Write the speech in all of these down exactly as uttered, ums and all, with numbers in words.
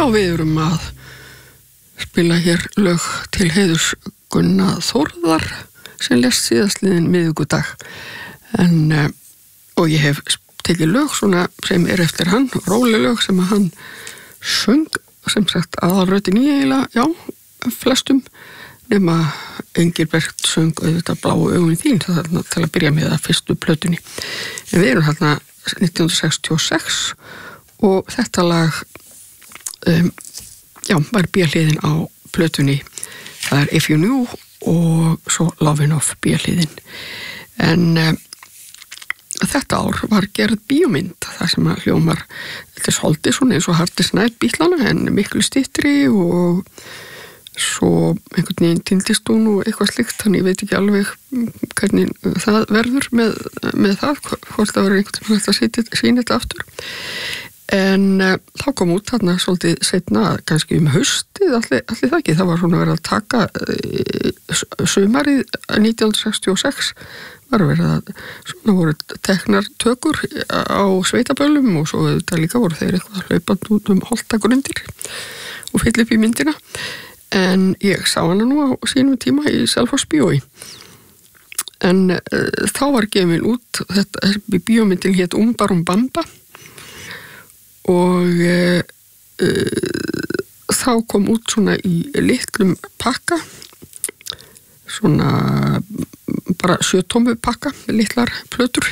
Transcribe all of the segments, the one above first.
Já, við erum að spila hér lög til heiðurs Gunna Þórðar sem lést síðastliðin miðvikudag. En, og ég hef tekið lög svona sem er eftir hann, róleg lög sem að hann söng, sem sagt aðalröddin í eiginlega, já, flestum, nema Engilbert söng auðvitað Bláu augun þín, þarna til að byrja með að fyrstu plötunni. En við erum þarna nítján hundruð sextíu og sex og þetta lag um, já, var B-hliðin á plötunni. Það er If You Knew og svo Lovin' Of B-hliðin. En um, þetta ár var gerð bíómynd, það sem að hljómar, þetta er svolítið svona eins og Hardest Night Bítlana en miklu styttri og svo einhvern veginn týndist hún og eitthvað slikt, þannig ég veit ekki alveg hvernig það verður með, með það, hvort það verður einhvern veginn að sína þetta aftur. En uh, þá kom út þarna svolítið seinna, kannski um haustið, allir, allir það ekki, það var svona verið að taka uh, sumarið nítján hundruð sextíu og sex, var verið að svona voru teknar tökur á sveitaböllum og svo þetta líka voru þeir eitthvað hlaupað út um holtagrundir og fyll upp í myndina. En ég sá hana nú á sínum tíma í Selfoss bíói. En uh, þá var gefin út, þetta bíómyndin hét Umbar um Bamba og uh, uh, þá kom út svona í litlum pakka, svona bara sjötómu pakka, litlar plötur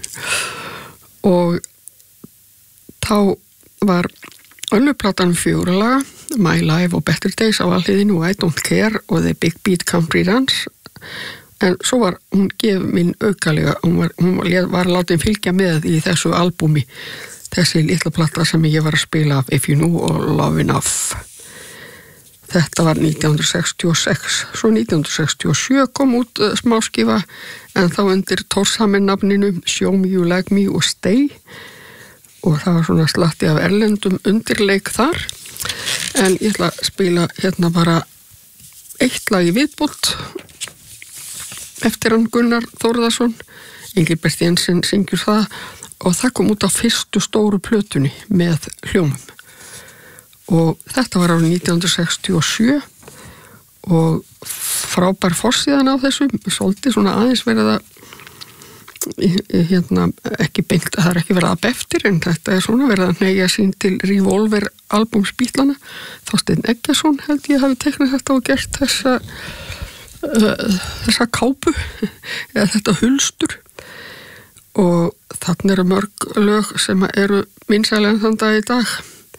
og þá var önnur platan fjögurra laga, My Life og Better Days á alliðinu og I Don't Care og The Big Beat Country Dance. En svo var hún gefið minn aukalega, hún var, hún var látin fylgja með í þessu albúmi, þessi litla plata sem ég var að spila af If You Knew og Lovin' Of. Þetta var nítján hundruð sextíu og sex, svo nítján hundruð sextíu og sjö kom út uh, smáskifa en þá undir Tórshammer nafninu Show Me You Like Me og Stay og það var svona slatti af erlendum undirleik þar. En ég ætla að spila hérna bara eitt lag í viðbót eftir hann Gunnar Þórðarsson, Engilbert Jensen syngur það og það kom út á fyrstu stóru plötunni með hljómum. Og þetta var árið nítján hundruð sextíu og sjö og frábær forsíðan á þessu, svolítið svona aðeins verið að hérna ekki beint, það er ekki verið að beftir en þetta er svona verið að hneigja sín til Revolver albúms Bítlana. Þorsteinn Eggertsson held ég hafi teiknað þetta og gert þessa uh, þessa kápu eða þetta hulstur og þarna eru mörg lög sem eru vinsælega þann dag í dag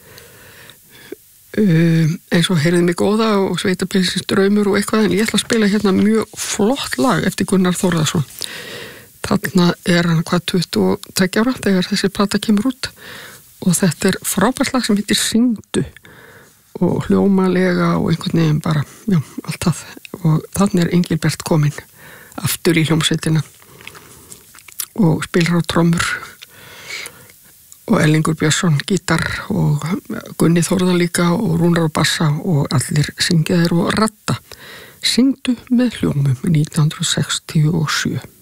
uh, eins og Heyrið mig góða og Sveitabilsins draumur og eitthvað, en ég ætla að spila hérna mjög flott lag eftir Gunnar Þórðarsson. Þarna er hann hvað tuttugu og tveggja ára þegar þessi plata kemur út og þetta er frábært lag sem heitir Syngdu og hljómalega og einhvern veginn bara, já, allt það og þannig er Engilbert kominn aftur í hljómsveitina og spilar á trommur og Ellingur Björnsson gítar og Gunni Þórðar líka og Rúnar og bassa og allir syngja þeir og ratta. Syngdu með hljómum nítján hundruð sextíu og sjö.